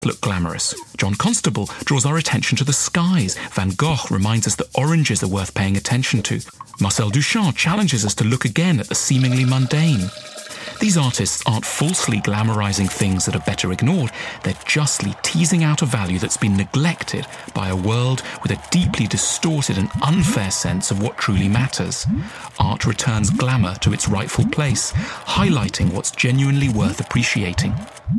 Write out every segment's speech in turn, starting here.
look glamorous. John Constable draws our attention to the skies. Van Gogh reminds us that oranges are worth paying attention to. Marcel Duchamp challenges us to look again at the seemingly mundane. These artists aren't falsely glamorizing things that are better ignored. They're justly teasing out a value that's been neglected by a world with a deeply distorted and unfair sense of what truly matters. Art returns glamour to its rightful place, highlighting what's genuinely worth appreciating.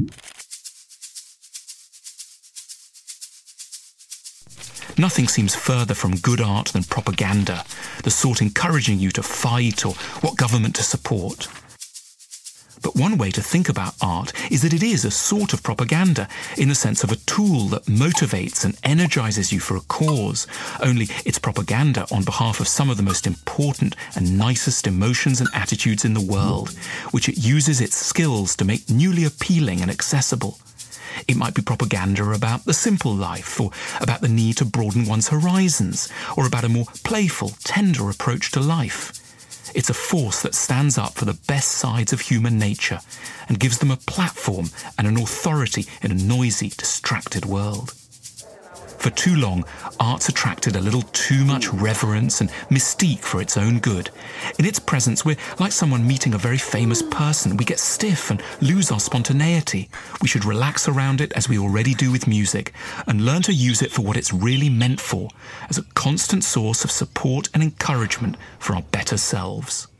Nothing seems further from good art than propaganda, the sort encouraging you to fight or what government to support. But one way to think about art is that it is a sort of propaganda, in the sense of a tool that motivates and energizes you for a cause, only it's propaganda on behalf of some of the most important and nicest emotions and attitudes in the world, which it uses its skills to make newly appealing and accessible. It might be propaganda about the simple life, or about the need to broaden one's horizons, or about a more playful, tender approach to life. It's a force that stands up for the best sides of human nature and gives them a platform and an authority in a noisy, distracted world. For too long, art's attracted a little too much reverence and mystique for its own good. In its presence, we're like someone meeting a very famous person. We get stiff and lose our spontaneity. We should relax around it as we already do with music and learn to use it for what it's really meant for, as a constant source of support and encouragement for our better selves.